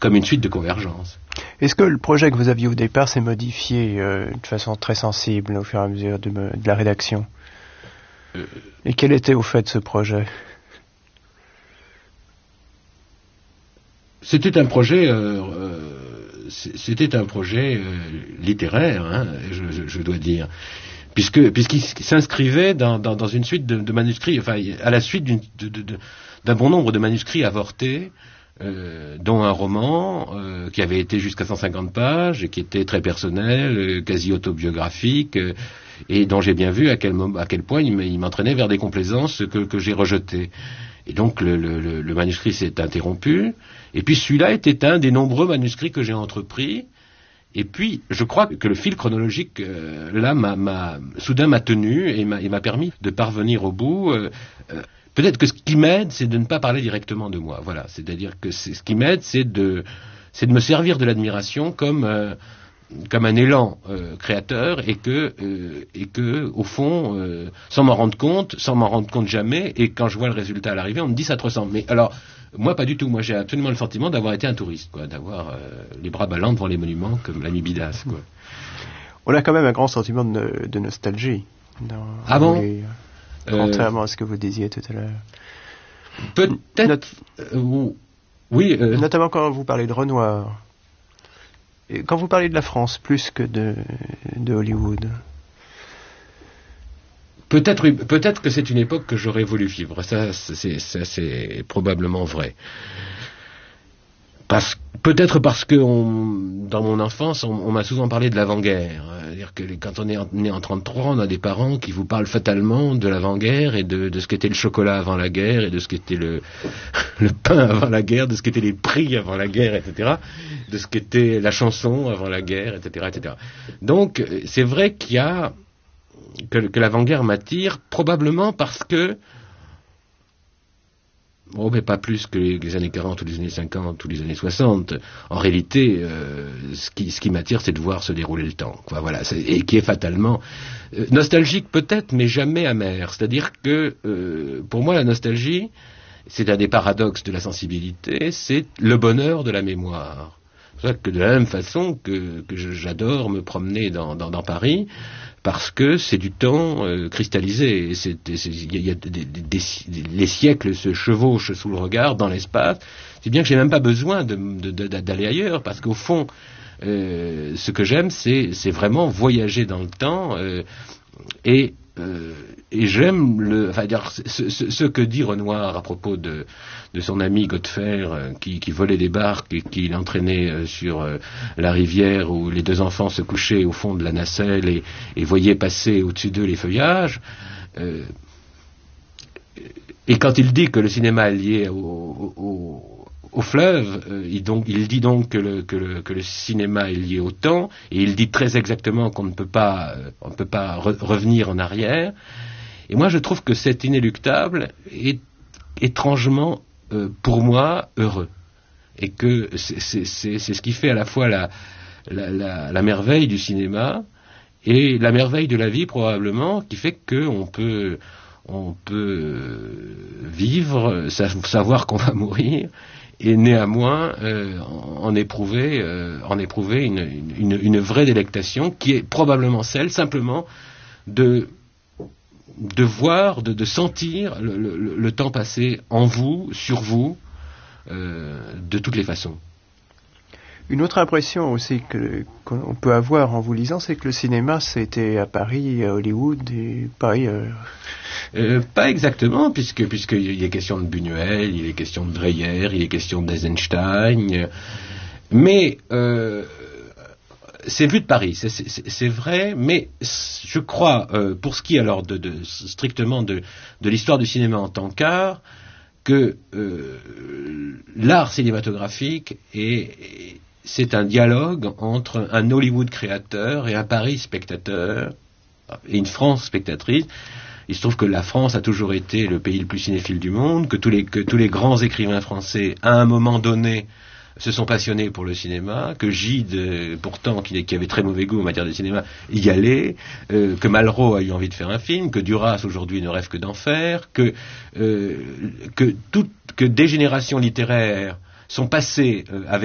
comme une suite de convergence. Est-ce que le projet que vous aviez au départ s'est modifié de façon très sensible au fur et à mesure de la rédaction? Et quel était au fait ce projet? C'était un projet littéraire, hein, je dois dire, puisqu'il s'inscrivait dans une suite de manuscrits, enfin à la suite d'un bon nombre de manuscrits avortés, dont un roman qui avait été jusqu'à 150 pages et qui était très personnel, quasi autobiographique, et dont j'ai bien vu à quel point il m'entraînait vers des complaisances que j'ai rejetées. Et donc le manuscrit s'est interrompu, et puis celui-là était un des nombreux manuscrits que j'ai entrepris. Et puis, je crois que le fil chronologique, là, soudain m'a tenu et m'a permis de parvenir au bout. Peut-être que ce qui m'aide, c'est de ne pas parler directement de moi. Voilà, c'est-à-dire que ce qui m'aide, c'est de me servir de l'admiration comme un élan créateur, et que au fond, sans m'en rendre compte jamais, et quand je vois le résultat à l'arrivée, on me dit ça te ressemble. Mais alors, moi pas du tout. Moi j'ai absolument le sentiment d'avoir été un touriste, quoi, d'avoir les bras ballants devant les monuments comme l'ami Bidas, quoi. On a quand même un grand sentiment de nostalgie. Ah bon? Contrairement à ce que vous disiez tout à l'heure. Peut-être. Oui. Notamment quand vous parlez de Renoir. Et quand vous parlez de la France plus que de Hollywood. Peut-être que c'est une époque que j'aurais voulu vivre. Ça, c'est probablement vrai. Peut-être parce que dans mon enfance, on m'a souvent parlé de l'avant-guerre. C'est-à-dire que quand on est né en 33, on a des parents qui vous parlent fatalement de l'avant-guerre et de ce qu'était le chocolat avant la guerre, et de ce qu'était le pain avant la guerre, de ce qu'étaient les prix avant la guerre, etc., de ce qu'était la chanson avant la guerre, etc., etc. Donc, c'est vrai que l'avant-guerre m'attire, probablement parce que, mais pas plus que les années 40 ou les années 50 ou les années 60. En réalité, ce qui m'attire, c'est de voir se dérouler le temps, quoi, voilà, et qui est fatalement nostalgique peut-être, mais jamais amer. C'est-à-dire que, pour moi, la nostalgie, c'est un des paradoxes de la sensibilité, c'est le bonheur de la mémoire. C'est pour ça que de la même façon que j'adore me promener dans Paris, parce que c'est du temps cristallisé. Les siècles se chevauchent sous le regard dans l'espace. C'est bien que j'ai même pas besoin d'aller ailleurs, parce qu'au fond, ce que j'aime, c'est vraiment voyager dans le temps, et j'aime ce que dit Renoir à propos de son ami Godfer, qui volait des barques et qui l'entraînait sur la rivière où les deux enfants se couchaient au fond de la nacelle et voyaient passer au-dessus d'eux les feuillages. Et quand il dit que le cinéma est lié au fleuve, il dit donc que le cinéma est lié au temps, et il dit très exactement qu'on ne peut pas revenir en arrière. Et moi, je trouve que cet inéluctable est étrangement, pour moi, heureux, et que c'est ce qui fait à la fois la merveille du cinéma et la merveille de la vie, probablement, qui fait que on peut vivre, savoir qu'on va mourir, et néanmoins en éprouver une vraie délectation, qui est probablement celle simplement de voir, de sentir le temps passer en vous, sur vous, de toutes les façons. Une autre impression aussi qu'on peut avoir en vous lisant, c'est que le cinéma, c'était à Paris, à Hollywood, et pas ailleurs. Pas exactement, puisqu'il est question de Buñuel, il est question de Dreyer, il est question d'Eisenstein, mais c'est vu de Paris, c'est vrai, mais je crois, pour ce qui est alors strictement de l'histoire du cinéma en tant qu'art, que l'art cinématographique c'est un dialogue entre un Hollywood créateur et un Paris spectateur, et une France spectatrice. Il se trouve que la France a toujours été le pays le plus cinéphile du monde, que tous les grands écrivains français, à un moment donné, se sont passionnés pour le cinéma, que Gide, pourtant, qui avait très mauvais goût en matière de cinéma, y allait, que Malraux a eu envie de faire un film, que Duras aujourd'hui ne rêve que d'en faire, que des générations littéraires sont passées avec